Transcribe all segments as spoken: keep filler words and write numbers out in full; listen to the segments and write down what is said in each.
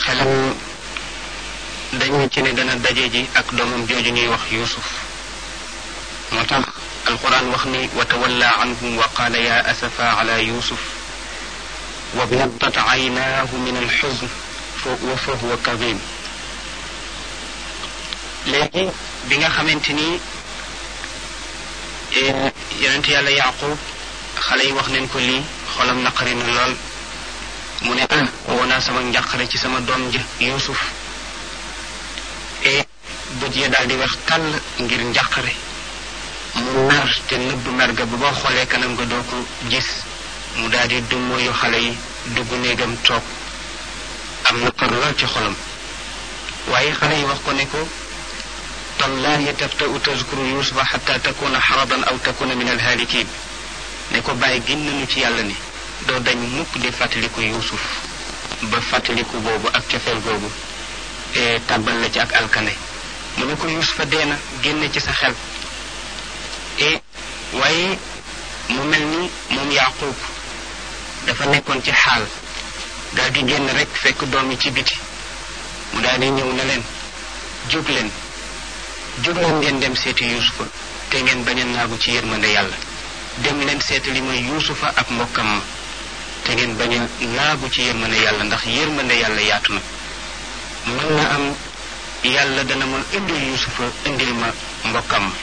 xelam dañu ci ne dana daje ji ak doomam jooju ñuy wax Yuusuf moo tax alquran wax ni wa tawalla anhum wa qaala ya asafa ala Yuusuf wa byaddat aynaahu min alxuzn wa fa huwa kadim. léegi bi nga xamante ni yonent yàlla Yaaqub xale yi wax nañ ko lii xolam naqari na lool mu ne ah woo naa sama njàqare ci sama doom ji Yuusuf e bët ya daal di weex tàll ngir njàqare mu mer te nëbb mer ga bu boo xoolee kanam nga doo ko gis mu daal di dummóoyu xale yi dugg néegam toog am naqar lool ci xolam waaye xale yi wax ko ne ko tallahi taftau tazkuru yusufa xata takuna xaradan aw takuna min alhaalikin ne ko bàyyi gin nañu ci yàlla ni doo dañ mukk di fàttaliku Yuusuf ba fàttaliku boobu ak cofeel googu e tàbbal la ci ak alkane mu ne ko Yuusufa dee na génne ci sa xel e waaye mu mel ni moom Yaaqub dafa nekkoon ci xaal daal di génn rek fekk doom yi ci biti mu daal di ñëw na leen jóg leen jóg leen ngeen dem seeti Yuusufa te ngeen bañ a naagu ci yërmande yàlla dem leen seetali mooy Yuusufa ak mbokkam ma te ngeen bañ a naagu ci yërmande yàlla ndax yërmande yàlla yaatu na mën na am yàlla dana ma indil Yuusufa indil ma mbokkam ma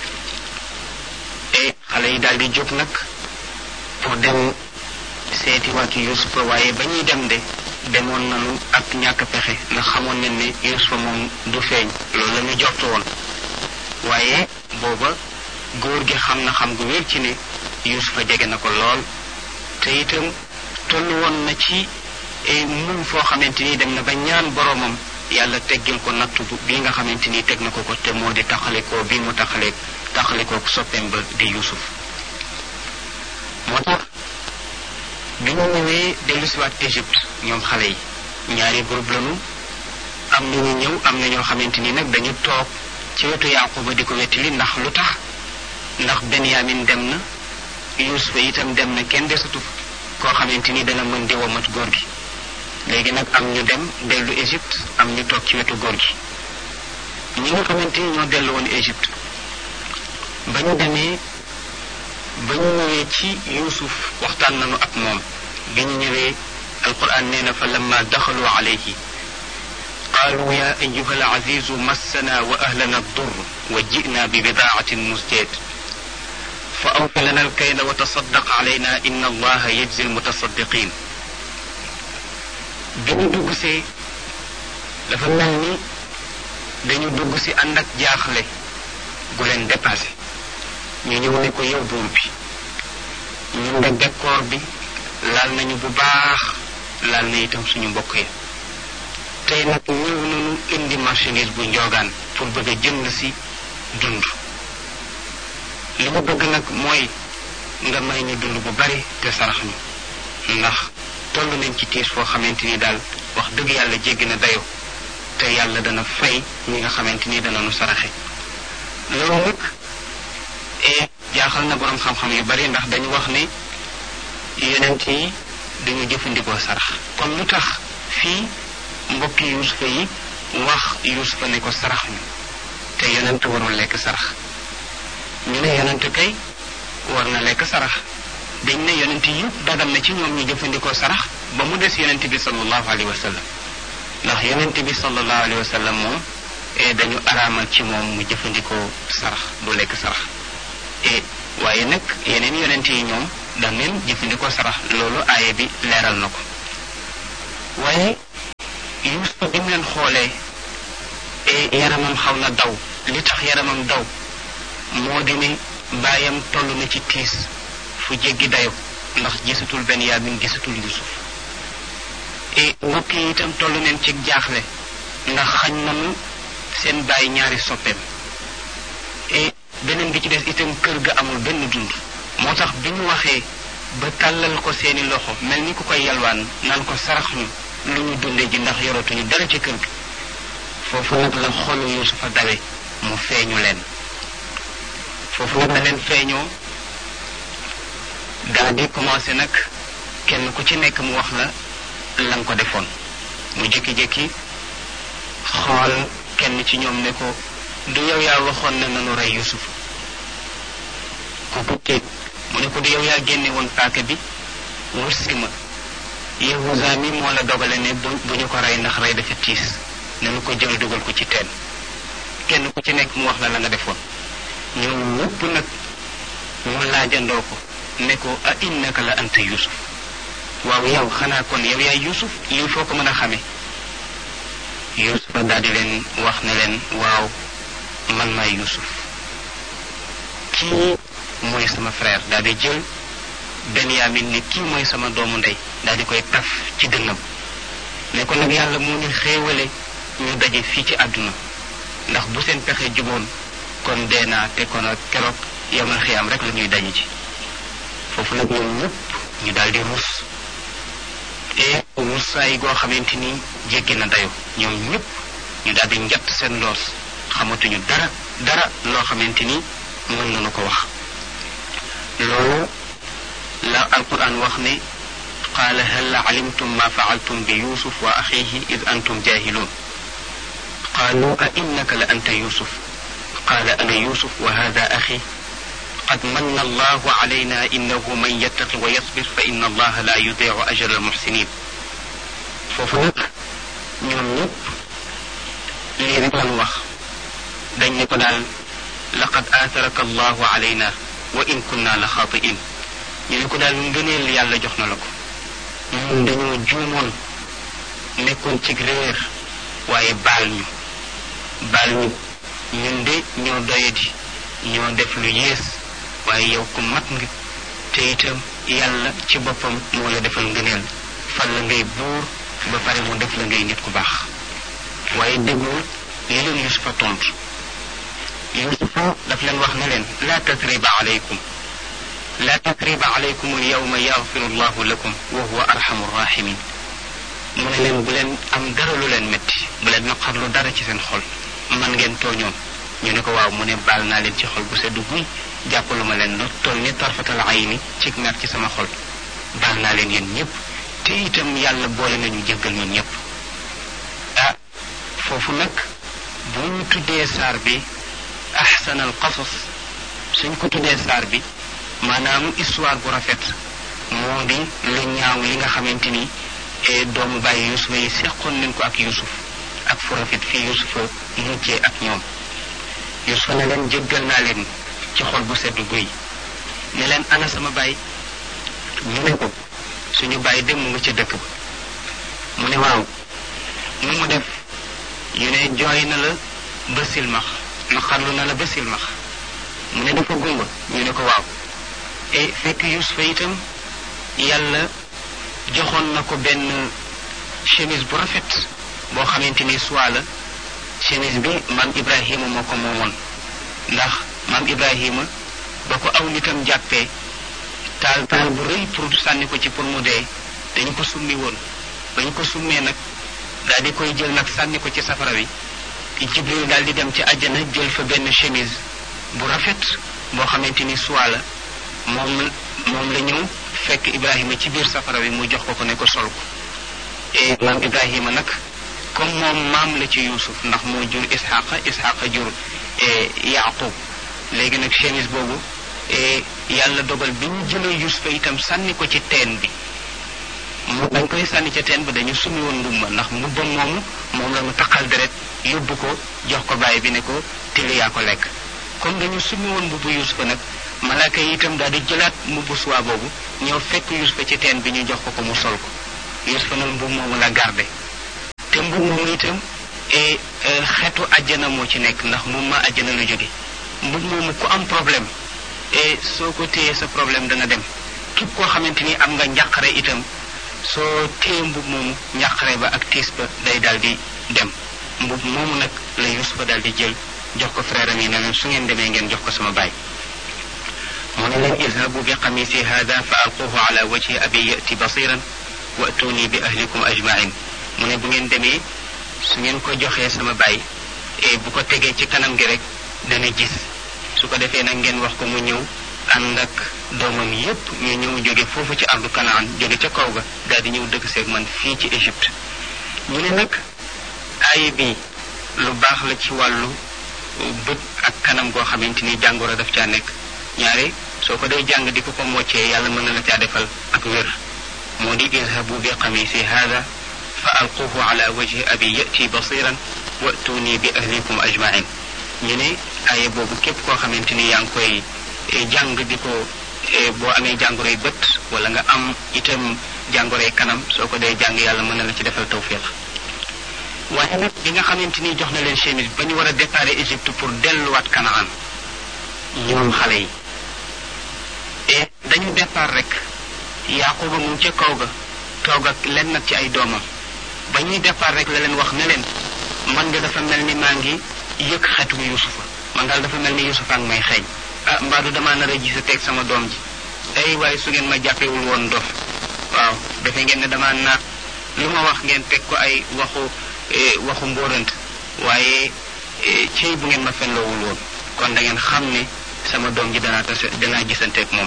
e xale yi daal di jóg nag pour dem seeti waatu Yuusufa waaye ba ñuy dem de demoon nañu ak ñàkk pexe ndax xamoon nañ ne Yuusufa moom du feeñ loolu la ñu jortu woon waaye booba góor gi xam na xam gu wér ci ne Yuusufa jege na ko lool te itam tollu woon na ci mun foo xamante ni dem na ba ñaan boroomam yàlla teggil ko nattu bi nga xamante ni teg na ko ko te moo di taxalikoo bi mu taxale taxalikoo soppeem ba di Yuusuf moo tax bi ñu ñëwee dellusiwaat Égypte ñoom xale yi ñaari groupe lañu am na ñu ñëw am na ñoo xamante ni nag dañu toog ci wetu Yaquba di ko wettili ndax lu tax ndax Benyamin dem na Yuusufa itam dem na kenn desatu koo xamante ni dana mën di womat góor gi léegi nag am ñu dem dellu Égypte am ñu toog ci wetu góor gi ñi nga xamante ni ñoo dellu woon Égypte ba ñu demee ba ñu ñëwee ci Yuusuf waxtaan nañu ak moom bi ñu ñëwee alquran nee na fa lamma daxalu alayhi qaalu ya ayuha alazizu massana wa ahlana addur wa ji'na bi bidaatin musjad fa awfi lana alkayla wa tasaddaq alayna inna allaha yajzi almutasaddiqin bi ñu dugg see dafa mel ni dañu dugg si ànd ak jaaxle gu leen dépassé ñu ñëw ne ko yow buur bi ñun de décor bi laal nañu bu baax laal na itam suñu mbokk yi tey nag ñëw nañu indi marchandise bu njoogaan pour bëgg a jënd si dund li ma bëgg nag mooy nga may ñu dund bu bari te sarax ñu ndax toll nañ ci tiis foo xamante ni daal wax dëgg yàlla jéggi na dayo te yàlla dana fay ñi nga xamante ni dana nu saraxe loolu nag e jaaxal na boroom xam-xam yu bari ndax dañu wax ne yonent yi dañu jëfandikoo sarax kon lu tax fii mbokki Yuusufa yi wax Yuusufa ne ko sarax ñu te yonent warul lekk sarax ñu ne yonent kay war na lekk sarax dañ ne yonent yi dagal na ci ñoom ñu jëfandikoo sarax ba mu des yonent bi sallallahu alayhi wa sallam ndax yonent bi sallallahu alayhi wa sallam moom dañu araamal ci moom mu jëfandikoo sarax du lekk sarax e waaye nag yeneen yonent yi ñoom dañ leen jëfandikoo sarax loolu aaye bi leeral na ko waaye Yuusufa bi mu leen xoolee e yaramam xaw na daw li tax yaramam daw moo di ne baayam toll na ci tiis fu jéggi dayo ndax gisatul Benyamin gisatul Yuusuf e mbokk yi itam toll neen ci jaaxle ndax xañ nañu seen baay ñaari soppeem e beneen bi ci des itam kër ga amul benn dund moo tax bi ñu waxee ba tàllal ko seeni loxo mel ni ku koy yalwaan naan ko sarax ñu lu ñu dundee ji ndax yoratuñu dara ci kër gi foofu nag la xolu Yuusufa dawe mu feeñu leen foofu nag la leen feeñoo daal di commencé nag kenn ku ci nekk mu wax la la nga ko defoon mu jékki-jékki xool kenn ci ñoom ne ko du yow yaa waxoon ne nanu rey Yusuf kooku tiit mu ne ko du yow yaa génne woon paaka bi wursi ma Yahuza mi moo la dogale ne bu bu ñu ko rey ndax rey dafa tiis nanu ko jël dugal ko ci teen kenn ku ci nekk mu wax la la nga defoon ñoom ñëpp nag mu laajandoo ko ne ko a innaka la anta Yusuf waaw yow xanaa kon yow yaay Yusuf lii foo ko mën a xamee Yusuf daal di leen wax ne leen waaw man maay Yusuf kii mooy sama frère daal di jël Benyamin ni kii mooy sama doomu ndey daal di koy taf ci dënnam ne ko nag yàlla moo ñu xéewale ñu daje fii ci àdduna ndax bu seen pexe juboon kon dee naa te kon ak keroog yamal xiyaam rek la ñuy daje ci foofu nag ñoom ñëpp ñu daal di ruus et ruusaay goo xamante ni jéggi na dayo ñoom ñëpp ñu daal di njatt seen loos xamatuñu dara dara loo xamante ni mën nañu ko wax loolu la alquran wax ne qaala hal alimtum ma faaltum bi yusuf wa axihi id antum jahilun qaalu a innaka la anta yusuf qaala ana yusuf wa hada axi qad manna allahu alayna innahu man yattaqi wa yasbir fa inna allaha la yudiicu ajra almuxsinin foofu nag ñoom ñëpp lii rek lañu wax dañ ne ko daal laqad aataraka allahu alayna wa in kunna la xaatiin ñu ne ko daal ngëneel yàlla jox na la ko ñun dañoo juumoon nekkoon ci réer waaye baal ñu baal ñu ñun de ñoo doyadi ñoo def lu yées waaye yow ku mat nga te itam yàlla ci boppam moo la defal ngëneel fal la ngay buur ba pare mu def la ngay nit ku baax waaye déglu li leen Yusufa tontu Yusufa daf leen wax ne leen laa tasriba alaykum laa tasriba alaykum alyawma yaxfiru llahu lakum wa huwa arhamu rahimin mu ne leen bu leen am dara lu leen métti bu leen naqarlu dara ci seen xol man ngeen tooñoon ñu ne ko waaw mu ne baal naa leen ci xol bu seddu guy jàppalu ma leen lu toll ni tarfatal ayni ci mer ci sama xol baal naa leen yéen ñëpp te itam yàlla boole nañu jéggal ñun ñëpp ah foofu nag bu ñu tuddee saar bi ahsanal qasas suñ ko tuddee saar bi maanaam histoire bu rafet moo di lu ñaaw li nga xamante ni doomu bàyyi Yusufa yi seqoon nañ ko ak Yusuf ak fu rafet fii Yusufa muccee ak ñoom Yusufa ne leen jéggal naa leen ci xol bu sedd guy ne leen ana sama baay ñu ne ko suñu baay dem mu nga ca dëkk ba mu ne waaw nu mu def ñu ne jooy na la ba silmax naqarlu na la ba silmax mu ne dafa gumba ñu ne ko waaw e fekk Yusufa itam yàlla joxoon na ko benn chemise bu rafet boo xamante ni soit la chemise bi maam Ibrahima moo ko moomoon ndax maam Ibrahima ba ko aw nitam jàppee taal taal bu rëy pour sànni ko ci pour mu dee dañu ko summi woon bañu ko summee nag daal di koy jël nag sànni ko ci safara wi Jibril daal di dem ci àjjana jël fa benn chemise bu rafet boo xamante ni soit la moom moom la ñëw fekk Ibrahima ci biir safara wi mu jox ko ko ne ko sol ko et maam Ibrahima nag comme moom maam la ci Yusuf ndax moo jur Isxaqa Isxaqa jur Yaqub léegi nag chemise boobu yàlla dogal bi ñu jëlee Yusufa itam sànni ko ci teen bi mu dañ koy sànni ca teen ba dañu summi woon mbubba ndax mbubbam moomu moom la mu taqal deret yóbbu ko jox ko bàyyi bi ne ko tili yaa ko lekk comme dañu summi woon mbubbu Yusufa nag malaaka yi itam daal di jëlaat mbubbu suwaa boobu ñëw fekk Yusufa ci teen bi ñu jox ko ko mu sol ko Yusufa nag mbub moomu la garde te mbub moomu itam e xeetu àjjana moo ci nekk ndax moom ma àjjana la jóge mbub moomu ku am problème e soo ko téyee sa problème dana dem képp koo xamante ni am nga njàqare itam soo téye mbub moomu njàqare ba ak tiis ba day daal di dem mbub moomu nag la Yusufa daal di jël jox ko frère am yi ne leen su ngeen demee ngeen jox ko sama baay mu ne leen izhabu bi qamisi hada fa alquhu ala wajhi abi yati basiran wa atuni bi ahlikum ajmain mu ne bu ngeen demee su ngeen ko joxee sama baay e bu ko tegee ci kanam gi rek dana gis su ko defee nag ngeen wax ko mu ñëw ànd ak doomam yépp ñu ñëw jóge foofu ci ardu Kanaan jóge ca kaw ga daal di ñëw dëkk seeg man fii ci Égypte ñu ne nag aaya bi lu baax la ci wàllu bët ak kanam goo xamante ni jàngoro daf caa nekk ñaare soo ko dee jàng di ko ko moccee yàlla mën na la caa defal ak wér moo di idhabu bi qamisi hada fa alquhu ala wajhi abi yati basiran wa'tuni bi ahlikum ajmain ñu ne aye boobu képp koo xamante ni yaa ngi koy jàng di ko boo amee jàngoroy bët wala nga am itam jàngoroy kanam soo ko dee jàng yàlla mën na la ci defal tawfiq waaye nag bi nga xamante ni jox na leen chemise ba ñu war a départ Égypte pour delluwaat Kanaan ñoom xale yi et dañu départ rek Yaquba mu ca kaw ga toog ak leen nag ci ay doomam ba ñuy départ rek la leen wax ne leen man nga dafa mel ni maa ngi yëg xetu Yusufa man daal dafa mel ni Yusufa ak may xeeñ ah mbaadu damaa nar a gis a teg sama doom ji ay waaye su ngeen ma jàppewul woon dof waaw defe ngeen ne damaa naat lu ma wax ngeen teg ko ay waxu waxu mbóorant waaye cey bu ngeen ma fenloowul woon kon da ngeen xam ne sama doom ji danaa tase danaa gisanteeg moom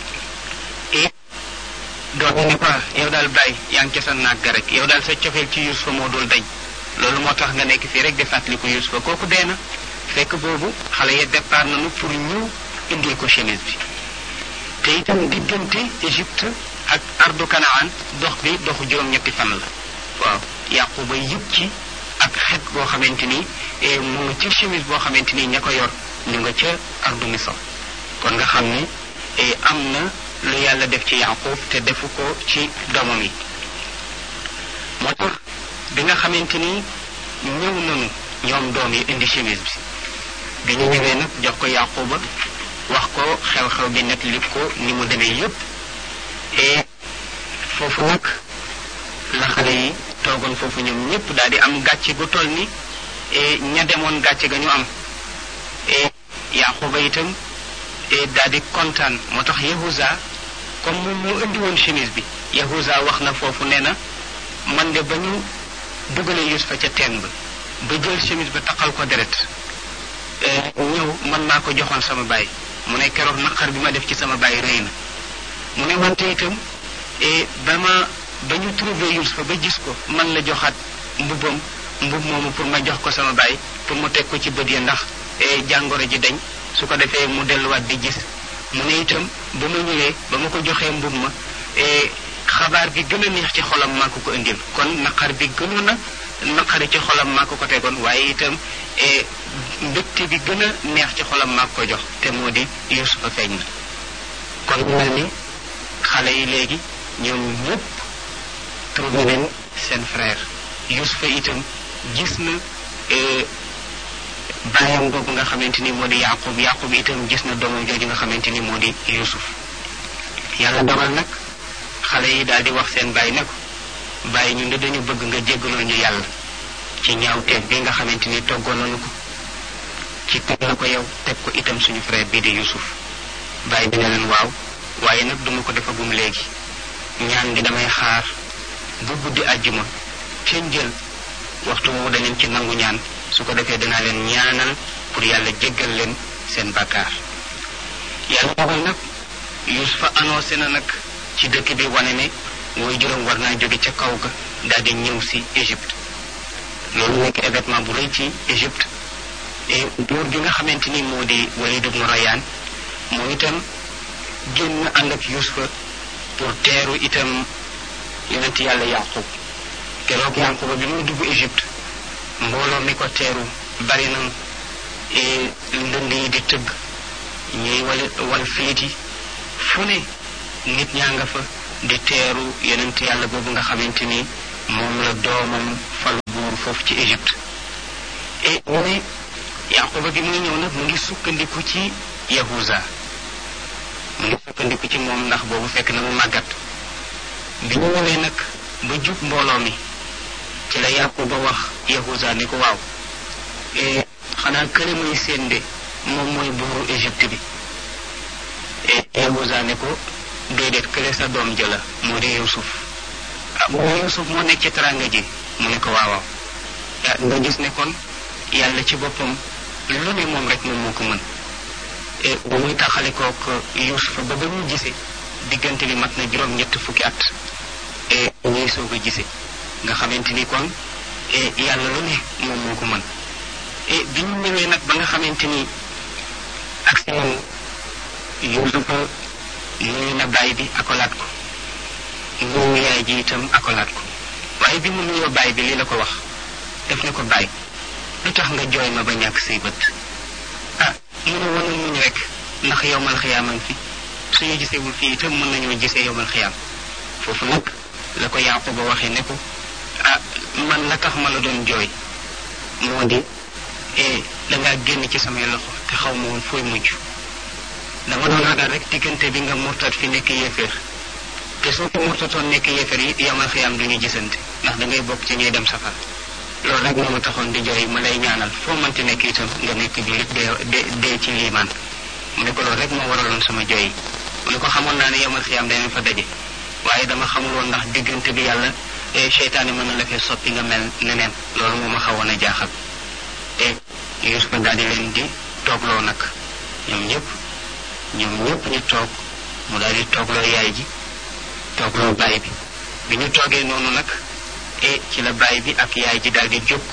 et doom yi ne ko yow daal bàyyi yaa ngi ca sa naag ga rek yow daal sa cofeel ci Yusufa moo dul dañ loolu moo tax nga nekk fii rek di fàttaliku Yusufa kooku dee na fekk boobu xale yi départ nañu pour ñu indil ko chemise bi te itam diggante Égypte ak ardu Kanaan dox bi doxu juróom-ñetti fan la waaw Yaquba yëg ci ak xet boo xamante ni mu nga ca chemise boo xamante ni ña ko yor ñu nga ca ardu Misr kon nga xam ne am na lu yàlla def ci Yaqub te defu ko ci doomam yi moo tax bi nga xamante ni ñëw nañu ñoom doom yi indi chemise bi bi ñu ñëwee nag jox ko Yaquba wax ko xew-xew bi nekk li ko ni mu demee yépp et foofu nag la xale yi toogoon foofu ñoom ñëpp daal di am gàcce gu toll ni ña demoon gàcce ga ñu am et Yaquba itam daal di kontaan moo tax Yahuza comme moom moo indi woon chemise bi Yahuza wax na foofu nee na man de ba ñu dugalee Yusufa ca teen ba ba jël chemise ba taqal ko deret ñëw man maa ko joxoon sama baay mu ne keroog naqar bi ma def ci sama baay rëy na mu ne wante itam ba ma ba ñu trouvé Yusufa ba gis ko man la joxaat mbubbam mbub moomu pour ma jox ko sama baay pour mu teg ko ci bët ya ndax jàngoro ji dañ su ko defee mu delluwaat di gis mu ne itam ba ma ñëwee ba ma ko joxee mbub ma xabaar bi gën a neex ci xolam maa ko ko indil kon naqar bi gënoon a naqari ci xolam maa ko ko tegoon waaye itam mbégte bi gën a neex ci xolam maa ko jox te moo di Yusufa feeñ na kon mu mel ni xale yi léegi ñoom ñëpp trouvé leen seen frère Yusufa itam gis na baayam boobu nga xamante ni moo di Yaqub Yaqub itam gis na doomam jooju nga xamante ni moo di Yusuf yàlla dogal nag xale yi daal di wax seen baay ne ko bàyyi ñu ne dañu bëgg nga jéggaloo ñu yàlla ci ñaawteef bi nga xamante ni toggoon nañu ko ci teg la ko yow teg ko itam suñu frère bii di Yusuf bàyyi bi ne leen waaw waaye nag duma ko defagum léegi ñaan gi damay xaar bu guddi àjjuma ca njël waxtu woowu danañ ci nangu ñaan su ko defee danaa leen ñaanal pour yàlla jéggal leen seen bàkkaar yàlla dogal nag Yusufa annoncé na nag ci dëkk bi wane ne mooy juróom war naa jóge ca kaw ga daal di ñëw si Égypte loolu nekk événement bu rëy ci Égypte et buur gi nga xamante ni moo di Walid ibn Rayyan moo itam génn ànd ak Yusufa pour teeru itam yonent yàlla Yaqub keroog Yaquba bi muy dugg Égypte mbooloo mi ko teeru bari na ndënd yi di tëgg ñuy wal wal filit yi fu ne nit ñaa nga fa di teeru yonent yàlla boobu nga xamante ni moom la doomam falu buur foofu ci Égypte et mu ne Yaquba bi muy ñëw nag mu ngi sukkandiku ci Yahuza mu ngi sukkandiku ci moom ndax boobu fekk na mu màggat bi ñu ñëwee nag ba jub mbooloo mi ci la Yaquba wax Yahuza ne ko waaw xanaa kële muy seen de moom mooy buuru Égypte bi et Yahuza ne ko déedéet kële sa doom jëla moo di Yusuf ah moo Yusuf moo nekk ci teranga ji mu ne ko waawaaw nga gis ne kon yàlla ci boppam lu ne moom rek moom moo ko mën et ba muy taxale kook Yusuf ba ba ñu gisee diggante bi mat na juróom ñett fukki at et ñuy soog a gisee nga xamante ni kon yàlla lu ne moom moo ko mën et bi ñu ñëwee nag ba nga xamante ni ak si moom Yuusufa nuyu na baay bi akolaat ko nuyu yaay ji itam akolaat ko waaye bi mu nuyoo baay bi lii la ko wax def ne ko baay lu tax nga jooy ma ba ñàkk say bët ah mu ne woon muñ rek ndax yowmal xiyaamam fi suñu gisewul fii itam mën nañoo gisee yowmal xiyaam foofu nag la ko Yaquba waxee ne ko ah man la tax ma la doon jooy moo di dangaa génn ci samay loxo te xaw ma woon fooy mujj dama doon ragal rek diggante bi nga murtat fi nekk yéeféer te soo ko murtatoon nekk yéeféer yi yowmal xiyaam du ñu gisante ndax da ngay bokk ci ñuy dem safar loolu rek moo ma taxoon di jooy ma lay ñaanal foo mënti nekk itam nga nekk jullit dee dee ci liimaan mu ne ko loolu rek moo waraloon sama jooy yi mu ne ko xamoon naa ne yowmal xiyaam danañ fa daje waaye dama xamul woon ndax diggante bi yàlla seytaane mën na la fee soppi nga mel neneen loolu moo ma xawoon a jaaxal te Yuusufa daal di leen di toogloo nag ñoom ñëpp ñoom ñëpp ñu toog mu daal di toogloo yaay ji toogloo baay bi bi ñu toogee noonu nag e ci la baay bi ak yaay ji daal di jóg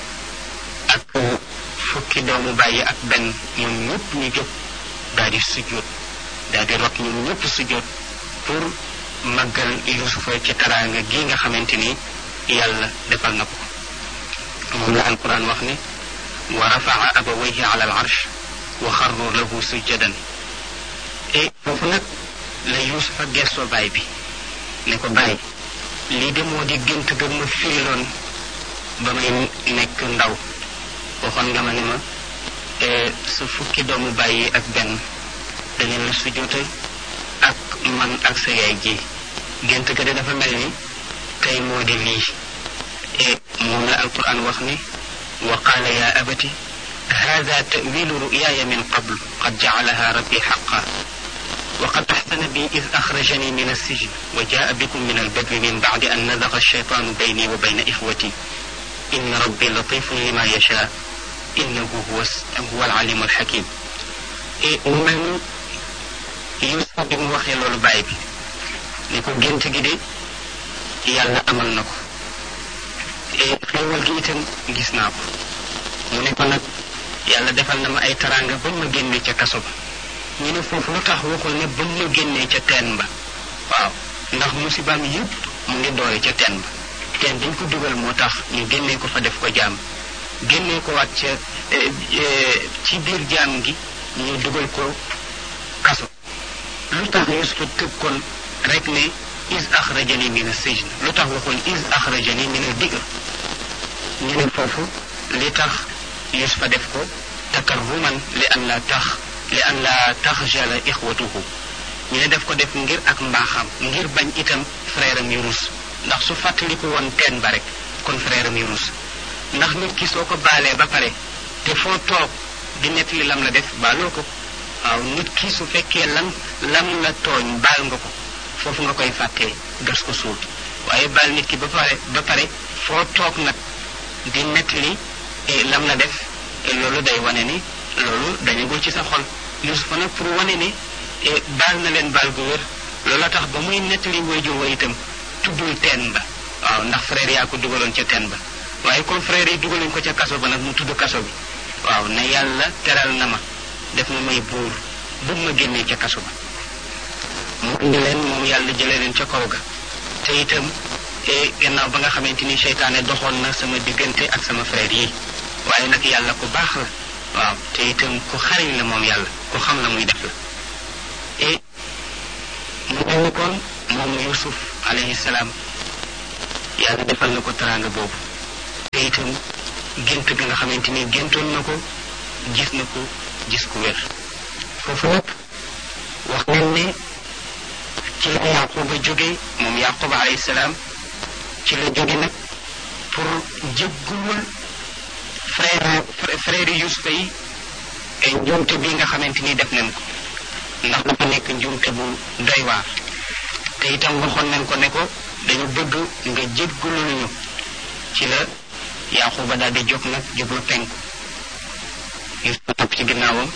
ak fukki doomu bàyyi ak benn ñoom ñëpp ñu jóg daal di sujjóot daal di rot ñoom ñëpp sujjóot pour màggal Yuusufa ci taraanga gi nga xamante ni yàlla defal na ko moom la alquran wax ne wa rafaa abawayhi ala al arsh wa xarru lahu sujjadan e foofu nag la Yuusufa gestoo baay bi ne ko baay lii de moo di gént ga ma firiloon ba may nekk ndaw waxoon nga ma ne ma sa fukki doomu bàyyi ak benn dañu la sujjóotal ak man ak sa yaay ji gént ga de dafa mel ni tey moo di lii e moom la alquran wax ni wa qaala ya abati hada tawilu ruyaaya min qabl qad jacalaha rabbi xaqa وقد أحسن بي إذ أخرجني من السجن وجاء بكم من البدو من بعد أن نزغ الشيطان بيني وبين إخوتي إن ربي لطيف لما يشاء إنه هو هو العليم الحكيم من يوسف بن وخي لولو باي بي نيكو gént gi de yàlla amal na ko xéewal gi itam gis naa ko mu ne ko nag yàlla defal na ma ay taraanga ba ma génne ca kaso ba ñu ne foofu lu tax waxul ne ba ma génnee ca teen ba waaw ndax musibaam yëpp mu ngi doore ca teen ba teen dañ ko dugal moo tax ñu génnee ko fa def ko jaam génnee ko waat ca ci biir jaam gi ñu dugal ko kaso lu tax Yuusufa tëb kon rek ne is axrajani min as-sijn lu tax waxul is axrajani min ad-digr ñu ne foofu li tax Yuusufa def ko takarruman li an la tax li an la taxjala ixwatuhu ñu ne def ko def ngir ak mbaaxam ngir bañ itam frère am yu rus ndax su fàttaliku woon teen ba rek kon frère am yu rus ndax nit ki soo ko baalee ba pare te foo toog di nettali lam la def baaloo ko waaw nit ki su fekkee lam lam la tooñ baal nga ko foofu nga koy fàttee gas ko suul waaye baal nit ki ba pare ba pare foo toog nag di nettali lam la def loolu day wane ni loolu dañagul ci sa xol Yuusufa nag pour wane ni baal na leen baal gu wér loolu tax ba muy nettali waajur wa itam tuddul teen ba waaw ndax frère yaa ko dugaloon ca teen ba waaye comme frère yi dugaluñ ko ca kaso ba nag mu tudd kaso bi waaw ne yàlla teral na ma def na may buur bu ma génnee ca kaso ba mu indi leen moom yàlla jëlee leen ca kaw ga te itam gannaaw ba nga xamante ni seytaane doxoon na sama diggante ak sama frère yi waaye nag yàlla ku baax la waaw te itam ku xariñ la moom yàlla ku xam la muy def la et mu mel ni kon moom Yuusuf alayhi salaam yàlla defal na ko teraanga boobu te itam gént bi nga xamante ni géntoon na ko gis na ko gis ku wér foofu nag wax nañ ne ci la Yaquba jóge moom Yaquba alayhi salaam ci la jóge nag pour jéggul frère frère Yuusufa yi ay njuumte bi nga xamante ni def nañ ko ndax dafa nekk njuumte bu doy waar te itam waxoon nañ ko ne ko dañu bëgg nga jéggulul ñu ci la Yaquba daal di jóg nag jublu penku Yuusufa topp ci ginnaawam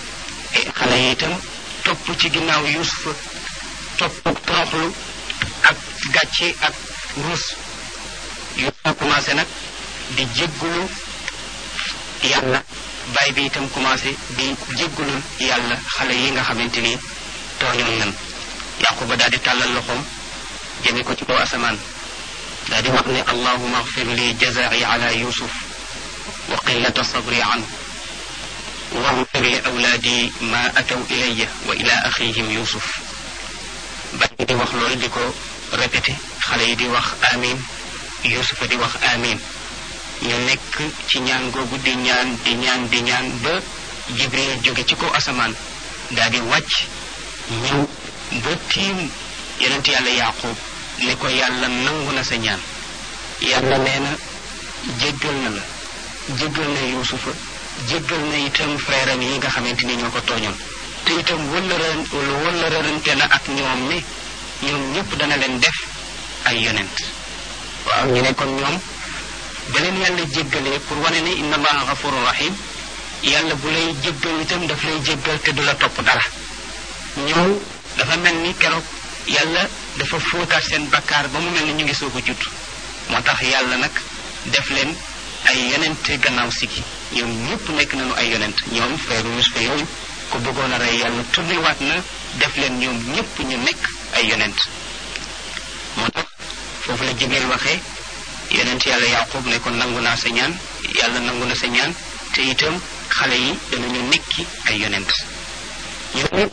e xale yi itam topp ci ginnaaw Yuusufa topp toroxlu ak gàcce ak ruus Yuusufa commencé nag di jéggulu yàlla baay bi itam commencé di jéggulul yàlla xale yi nga xamante ni tooñoon nan yaquba daal di tàllal loxoom jëme ko ci kaw asamaan daal di wax ne allahuma agfir li jazai ala yusuf wa qillata sabri anhu واغفر لأولادي ما أتوا إلي وإلى أخيهم يوسف baay di wax loolu di ko répété xale yi di wax amin Yuusufa di wax amin ñu nekk ci ñaan googu di ñaan di ñaan di ñaan ba Jibril jóge ci kaw asamaan daal di wàcc ñëw ba tiim yonent yàlla Yaaqub ne ko yàlla nangu na sa ñaan yàlla nee na jéggal na la jéggal na Yuusufa jéggal na itam frère am yi nga xamante ni ñoo ko tooñoon te itam wëllëran wëllërante na ak ñoom ne ñoom ñëpp dana leen def ay yonent waaw ñu ne kon ñoom ba leen yàlla jéggalee pour wane ne inna allaha gafurun rahim yàlla bu lay jéggal itam daf lay jéggal te du la topp dara ñoom dafa mel ni keroog yàlla dafa fóotaat seen bakkaar ba mu mel ni ñu ngi soog a judd moo tax yàlla nag def leen ay yonent gannaaw sigi ñoom ñëpp nekk nañu ay yonent ñoom frère Yuusufa yooyu ko bëggoon a rey yàlla tourné waat na def leen ñoom ñëpp ñu nekk ay yonent moo tax foofu la Jibril waxee yonent yàlla Yaaqub ne ko nangu naa sa ñaan yàlla nangu na sa ñaan te itam xale yi danañu nekki ay yonent ñu nekk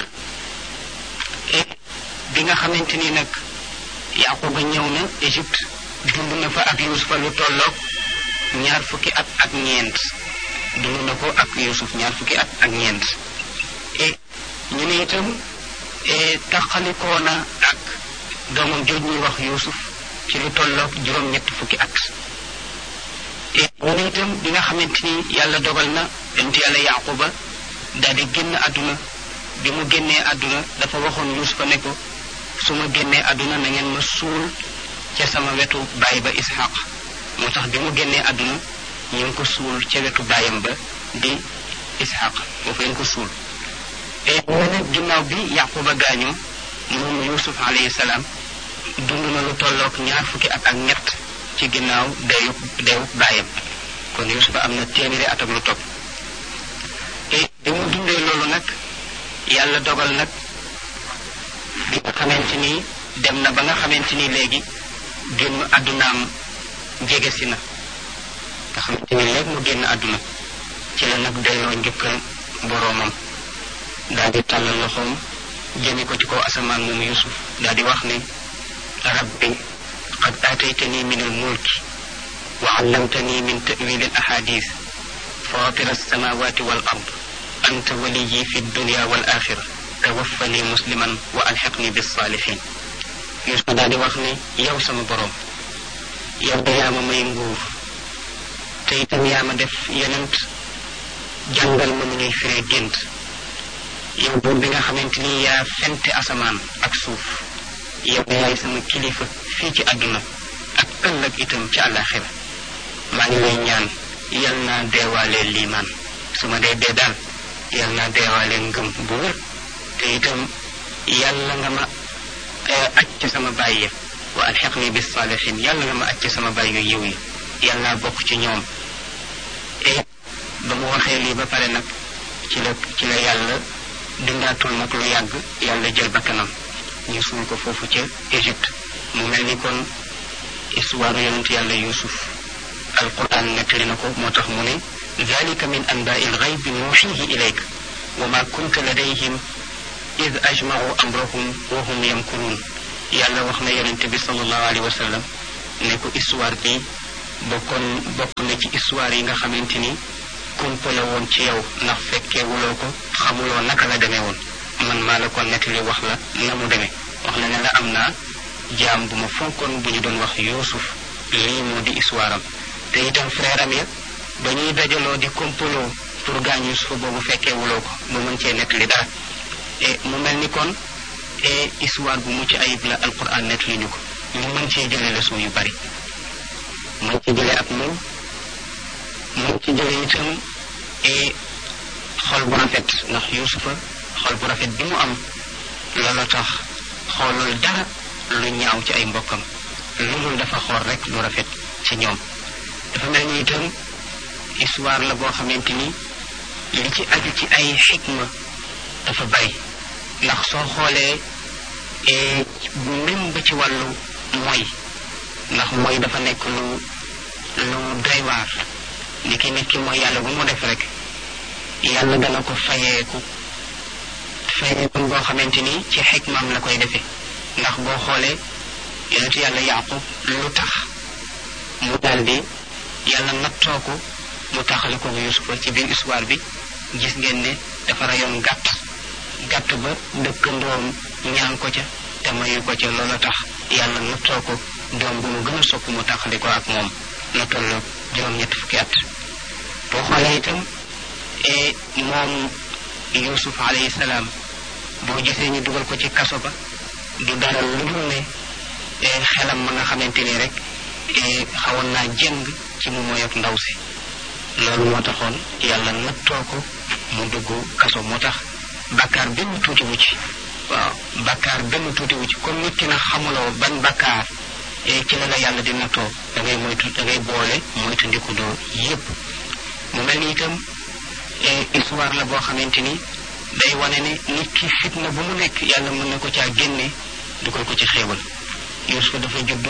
bi nga xamante ni nag Yaquba ñëw na Égypte dund na fa ak Yuusufa lu tolloog ñaar fukki at ak ñeent dund na ko ak Yuusuf ñaar fukki at ak ñeent et ñu ne itam taxalikoo na ak doomam jooj ñuy wax Yuusuf ci lu tolloog juróom-ñett fukki at et ñu ne itam bi nga xamante ni yàlla dogal na yonent yàlla Yaquba daal di génn àdduna bi mu génnee àdduna dafa waxoon Yuusufa ne ko su ma génnee àdduna na ngeen ma suul ca sama wetu baay ba Ishaq moo tax bi mu génnee àdduna ñu ngi ko suul ca wetu baayam ba di Ishaq foofu leen ko suul et mu ne ginnaaw bi Yaquba gaañoo moom Yuusuf alayhi salaam dund na lu tolloog ñaar fukki at ak ñett ci ginnaaw deewu deewu baayam kon Yuusuf am na téeméeri at ak lu topp et bi mu dundee loolu nag yàlla dogal nag bi nga xamante ni dem na ba nga xamante ni léegi génn àddunaam jege si na nga xamante ni léegi mu génn àdduna ci la nag delloo njukkal boroomam daal di tàllal loxoom jëme ko ci kaw asamaan moom Yuusuf daal di wax ne rabbi qad aataytani min al mulki wa allamtani min ta'wil al ahadith fatir as samawati wal ard anta waliyyi fi dunya wal axira tawaffani musliman wa alxiqni bis saalihin Yuusuf daal di wax ne yow sama boroom yow da yaa ma may nguur te itam yaa ma def yonent jàngal ma nu ñuy firee gént yow buur bi nga xamante ni yaa fente asamaan ak suuf yow da yaay sama kilifa fii ci àdduna ak ëllëg itam ci àllaaxira maa ngi lay ñaan yal naa deewaale liimaan su ma dee dee daal yal naa deewaale ngëm bu wér te itam yàlla nga ma aj ci sama bàyyi wa alxiqni bis saalihin yàlla nga ma aj ci sama bàyyi yu yiw yi yàlla bokk ci ñoom et ba mu waxee lii ba pare nag ci la ci la yàlla dundaatul nag lu yàgg yàlla jël bakkanam ñu suul ko foofu ca Égypte mu mel ni kon histoire yonent yàlla Yuusuf alquran nettali na ko moo tax mu ne dalika min anbaai lgaybi nuuxihi ilayk wa ma kunta ladayhim id ajmacu amrahum wa hum yamkuruun yàlla wax na yonent bi sallallahu alayhi wa sallam ne ko histoire bi bokkoon bokk na ci histoire yi nga xamante ni kumpa la woon ci yow ndax fekkee wuloo ko xamuloo naka la demee woon man maa la ko nettali wax la na mu demee wax la ne la am naa jaam bu ma fonkoon bu ñu doon wax Yuusuf lii moo di histoire am te itam frère am ya ba ñuy dajaloo di kompaloo pour gaañ Yuusuf boobu fekkee wuloo ko mu mën cee nettali dara et mu mel ni kon et histoire bu mucc ayib la alquran nettali ñu ko ñu mën cee jëlee leçon yu bari mën ci jëlee ak moom mën ci jëlee itam et xol bu rafet ndax Yuusufa xol bu rafet bi mu am loolu tax xoolul dara lu ñaaw ci ay mbokkam lu dul dafa xool rek lu rafet ci ñoom dafa mel ni itam histoire la boo xamante ni li ci aju ci ay xikma dafa bari ndax soo xoolee même ba ci wàllu mooy ndax mooy dafa nekk lu lu doy waar ni ki nit ki mooy yàlla bu mu def rek yàlla dana ko fayeeku fayeeku boo xamante ni ci xikmaam la koy defee ndax boo xoolee yonentu yàlla yaqub lu tax mu daldi yàlla nattoo ko mu taxale ko yusufa ci biir histoire bi gis ngeen ne dafa rayoon gàtt gàtt ba dëkkandoom ñaan ko ca te mayu ko ca loola tax yàlla nattoo ko doom bu mu gën a sopp mu taxale ko ak moom na tollu juróom-ñetti fukki at boo xoolee itam e moom yusuf alayhi salaam boo gisee ñu dugal ko ci kaso ba du dara lu dul ne xelam ma nga xamante ni rek xawoon naa jëng ci mu moy ak ndaw si loolu moo taxoon yàlla nattoo ko mu dugg kaso moo tax bakkaar benn tuuti wu ci waaw bakkaar benn tuuti wu ci comme nit ki na xamuloo ban bakkaar ci la la yàlla di nattoo da ngay moytu da ngay boole moytu ndikudoo yépp mu mel ni itam histoire la boo xamante ni day wane ne nit ki fitna bu mu nekk yàlla mën na ko caa génne dugal ko ci xéewal Yuusuf dafa juddu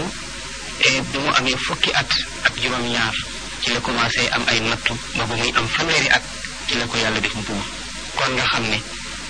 bi mu amee fukki at ak juróom-ñaar ci la commencé am ay nattu ba bu muy am fanweeri at ci la ko yàlla def buur kon nga xam ne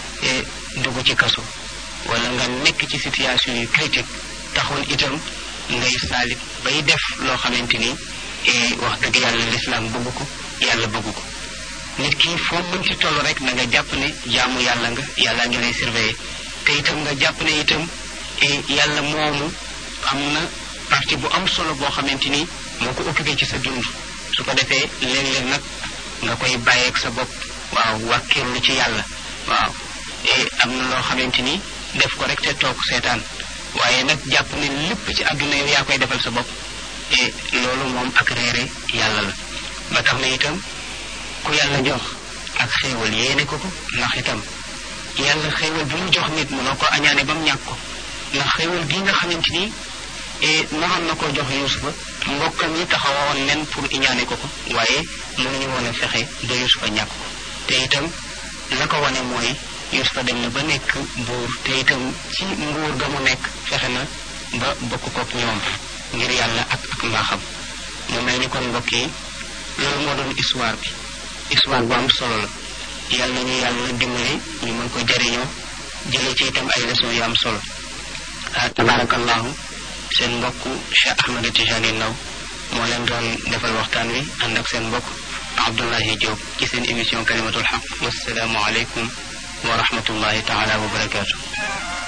dugg ci kaso wala nga nekk ci situation yu critique taxoon itam ngay saalit bay def loo xamante ni wax dëgg yàlla lislaam bëgg ko yàlla bëgg ko nit ki foo mën ci toll rek na nga jàpp ne jaamu yàlla nga yàlla ngi lay surveiller te itam nga jàpp ne itam yàlla moomu am na partie bu am solo boo xamante ni moo ko occupé ci sa dund su ko defee léeg-léeg nag nga koy bàyyeeg sa bopp waaw wàkkirlu ci yàlla waaw am na loo xamante ni def ko rek te toog seetaan waaye nag jàpp ne lépp ci àdduna yow yaa koy defal sa bopp e loolu moom ak réere yàlla la ba tax na itam ku yàlla jox ak xéewal yéene ko ko ndax itam yàlla xéewal bi mu jox nit mënoo ko añaane ba mu ñàkk ko ndax xéewal gi nga xamante ni mënoon na ko jox Yuusufa mbokkam yi taxawoon nen pour iñaane ko ko waaye mënuñu woon a fexe ba Yuusufa ñàkk ko te itam la ko wane mooy Yuusufa dem na ba nekk buur te itam ci nguur ga mu nekk fexe na ba bokk kook ñoom ngir yàlla ak ak mbaaxam mu mel ni kon mbokk yi loolu moo doon histoire bi histoire bu am solo la yàlla ñu yàlla dimbali ñu mën ko jariñoo jëlee ci itam ay leçon yu am solo tabarakallahu seen mbokk Cheikh Ahmed Tijani Ndaw moo leen doon defal waxtaan wi ànd ak seen mbokk Abdoulahi Diop ci seen émission kalimatul haq wassalaamu aleykum wa rahmatullahi taala wa barakatuh